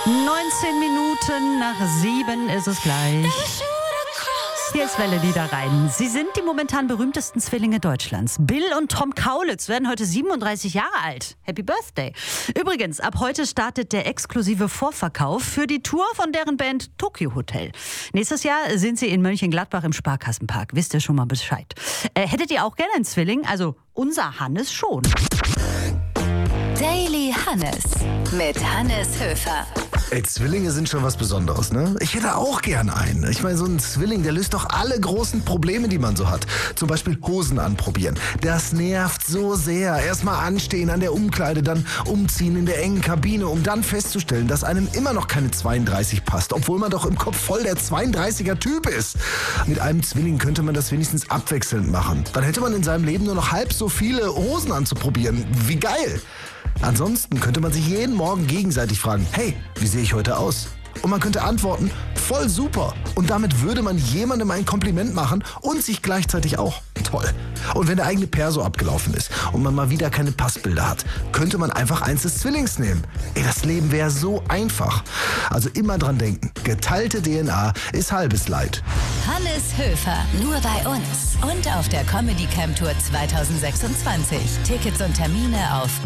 19 Minuten nach 7 ist es gleich. Hier ist Welle Niederrhein. Sie sind die momentan berühmtesten Zwillinge Deutschlands. Bill und Tom Kaulitz werden heute 37 Jahre alt. Happy Birthday. Übrigens, ab heute startet der exklusive Vorverkauf für die Tour von deren Band Tokio Hotel. Nächstes Jahr sind sie in Mönchengladbach im Sparkassenpark. Wisst ihr schon mal Bescheid. Hättet ihr auch gerne einen Zwilling? Also unser Hannes schon. Daily Hannes mit Hannes Höfer. Ey, Zwillinge sind schon was Besonderes, ne? Ich hätte auch gern einen. Ich meine, so ein Zwilling, der löst doch alle großen Probleme, die man so hat. Zum Beispiel Hosen anprobieren. Das nervt so sehr. Erstmal anstehen an der Umkleide, dann umziehen in der engen Kabine, um dann festzustellen, dass einem immer noch keine 32 passt, obwohl man doch im Kopf voll der 32er-Typ ist. Mit einem Zwilling könnte man das wenigstens abwechselnd machen. Dann hätte man in seinem Leben nur noch halb so viele Hosen anzuprobieren. Wie geil! Ansonsten könnte man sich jeden Morgen gegenseitig fragen, hey, wie sehe ich heute aus? Und man könnte antworten, voll super. Und damit würde man jemandem ein Kompliment machen und sich gleichzeitig auch. Toll. Und wenn der eigene Perso abgelaufen ist und man mal wieder keine Passbilder hat, könnte man einfach eins des Zwillings nehmen. Ey, das Leben wäre so einfach. Also immer dran denken, geteilte DNA ist halbes Leid. Hannes Höfer, nur bei uns und auf der Comedy Camp Tour 2026. Tickets und Termine auf